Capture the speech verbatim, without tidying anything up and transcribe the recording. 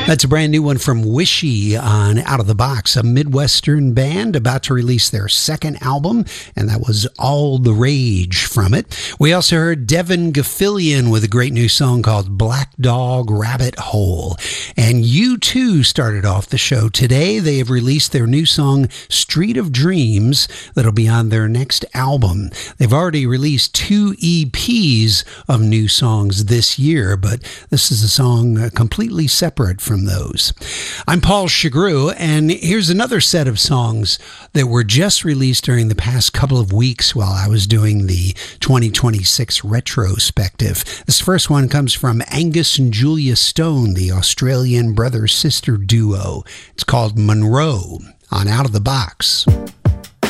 That's a brand new one from Wishy on Out of the Box, a Midwestern band about to release their second album, and that was All the Rage from it. We also heard Devin Gaffilian with a great new song called Black Dog Rabbit Hole. And U two started off the show today. They have released their new song Street of Dreams that'll be on their next album. They've already released two E Ps of new songs this year, but this is a song completely separate from those. I'm Paul Chagru, and here's another set of songs that were just released during the past couple of weeks while I was doing the twenty twenty-six retrospective. This first one comes from Angus and Julia Stone, the Australian brother-sister duo. It's called Monroe on Out of the Box.